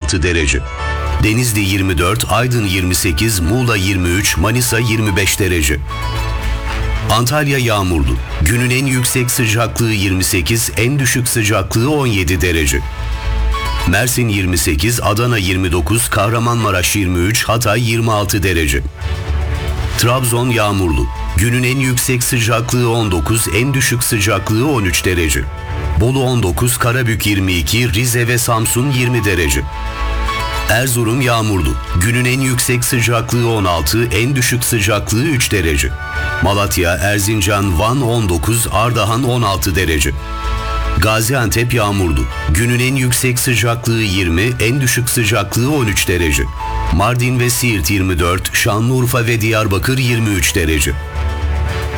26 derece. Denizli 24, Aydın 28, Muğla 23, Manisa 25 derece. Antalya yağmurlu. Günün en yüksek sıcaklığı 28, en düşük sıcaklığı 17 derece. Mersin 28, Adana 29, Kahramanmaraş 23, Hatay 26 derece. Trabzon yağmurlu. Günün en yüksek sıcaklığı 19, en düşük sıcaklığı 13 derece. Bolu 19, Karabük 22, Rize ve Samsun 20 derece. Erzurum yağmurlu. Günün en yüksek sıcaklığı 16, en düşük sıcaklığı 3 derece. Malatya, Erzincan, Van 19, Ardahan 16 derece. Gaziantep yağmurlu. Günün en yüksek sıcaklığı 20, en düşük sıcaklığı 13 derece. Mardin ve Siirt 24, Şanlıurfa ve Diyarbakır 23 derece.